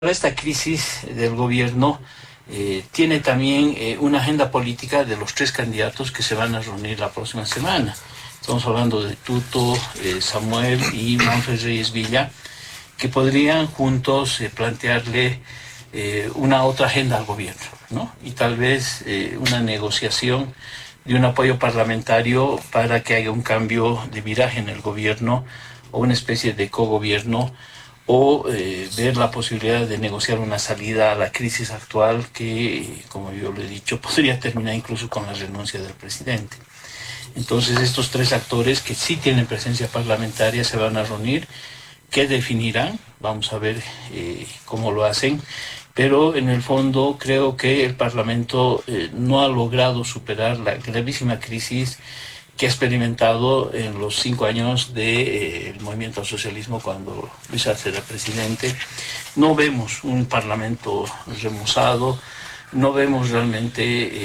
Esta crisis del gobierno tiene también una agenda política de los tres candidatos que se van a reunir la próxima semana. Estamos hablando de Tuto, Samuel y Manfred Reyes Villa, que podrían juntos plantearle una otra agenda al gobierno, ¿no? Y tal vez una negociación de un apoyo parlamentario para que haya un cambio de viraje en el gobierno o una especie de cogobierno o ver la posibilidad de negociar una salida a la crisis actual que, como yo lo he dicho, podría terminar incluso con la renuncia del presidente. Entonces estos tres actores que sí tienen presencia parlamentaria se van a reunir. ¿Qué definirán? Vamos a ver cómo lo hacen. Pero en el fondo creo que el Parlamento no ha logrado superar la gravísima crisis que ha experimentado en los 5 años del movimiento al socialismo cuando Luis Arce era presidente. No vemos un parlamento remozado, no vemos realmente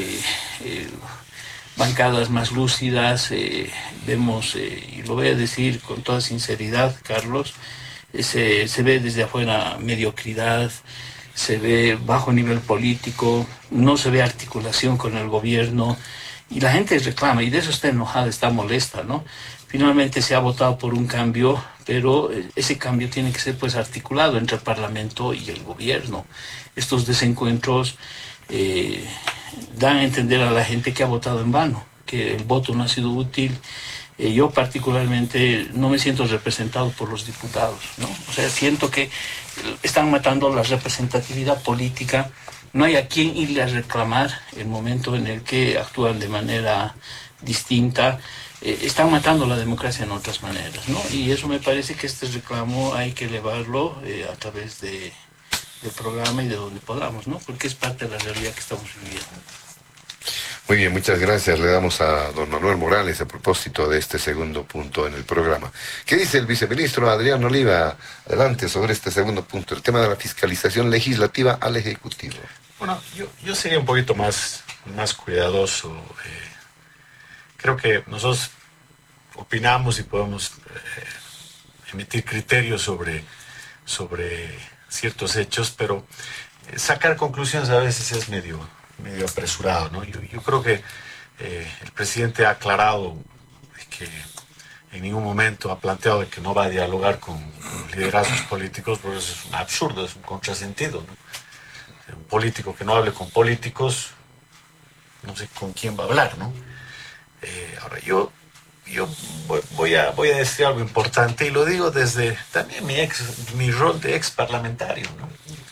bancadas más lúcidas, vemos, y lo voy a decir con toda sinceridad, Carlos, se ve desde afuera mediocridad, se ve bajo nivel político, no se ve articulación con el gobierno, y la gente reclama, y de eso está enojada, está molesta, ¿no? Finalmente se ha votado por un cambio, pero ese cambio tiene que ser pues articulado entre el Parlamento y el gobierno. Estos desencuentros dan a entender a la gente que ha votado en vano, que el voto no ha sido útil. Yo particularmente no me siento representado por los diputados, ¿no? O sea, siento que están matando la representatividad política. No hay a quién irle a reclamar el momento en el que actúan de manera distinta. Están matando la democracia en otras maneras, ¿no? Y eso me parece que este reclamo hay que elevarlo a través del programa y de donde podamos, ¿no? Porque es parte de la realidad que estamos viviendo. Muy bien, muchas gracias. Le damos a don Manuel Morales a propósito de este segundo punto en el programa. ¿Qué dice el viceministro Adrián Oliva? Adelante sobre este segundo punto, el tema de la fiscalización legislativa al Ejecutivo. Bueno, yo sería un poquito más cuidadoso. Creo que nosotros opinamos y podemos emitir criterios sobre ciertos hechos, pero sacar conclusiones a veces es medio apresurado, ¿no? Yo creo que el presidente ha aclarado que en ningún momento ha planteado de que no va a dialogar con liderazgos políticos, porque eso es un absurdo, es un contrasentido, ¿no? Un político que no hable con políticos, no sé con quién va a hablar, ¿no? Ahora, yo voy a decir algo importante y lo digo desde también mi rol de ex parlamentario, ¿no?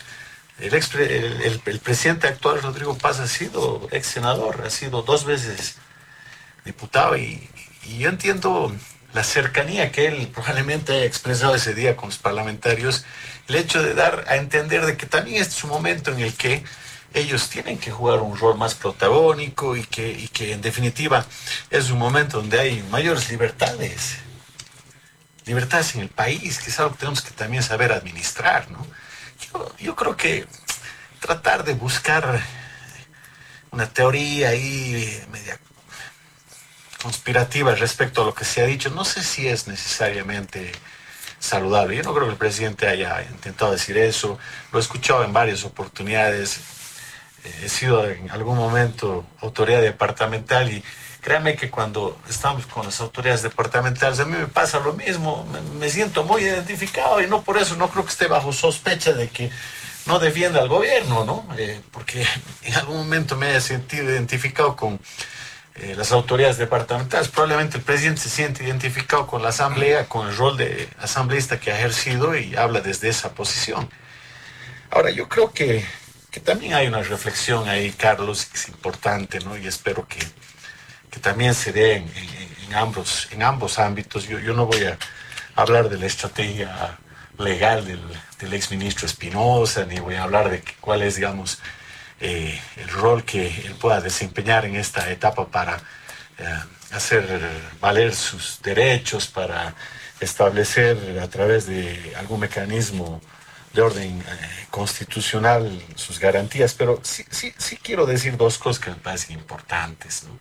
El presidente actual, Rodrigo Paz, ha sido ex senador, ha sido 2 veces diputado y yo entiendo la cercanía que él probablemente haya expresado ese día con los parlamentarios, el hecho de dar a entender de que también este es un momento en el que ellos tienen que jugar un rol más protagónico y que en definitiva es un momento donde hay mayores libertades en el país, que es algo que tenemos que también saber administrar, ¿no? Yo creo que tratar de buscar una teoría ahí media conspirativa respecto a lo que se ha dicho, no sé si es necesariamente saludable. Yo no creo que el presidente haya intentado decir eso, lo he escuchado en varias oportunidades, he sido en algún momento autoridad departamental y créanme que cuando estamos con las autoridades departamentales a mí me pasa lo mismo, me siento muy identificado y no por eso no creo que esté bajo sospecha de que no defienda al gobierno, ¿no? Porque en algún momento me he sentido identificado con las autoridades departamentales. Probablemente el presidente se siente identificado con la asamblea, con el rol de asambleísta que ha ejercido y habla desde esa posición. Ahora, yo creo que también hay una reflexión ahí, Carlos, que es importante, ¿no? Y espero que también se dé en ambos ámbitos. Yo no voy a hablar de la estrategia legal del exministro Espinosa, ni voy a hablar de cuál es, digamos, el rol que él pueda desempeñar en esta etapa para hacer valer sus derechos, para establecer a través de algún mecanismo de orden constitucional sus garantías, pero sí quiero decir 2 cosas que me parecen importantes, ¿no?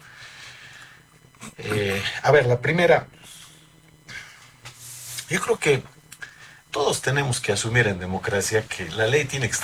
A ver, la primera, yo creo que todos tenemos que asumir en democracia que la ley tiene que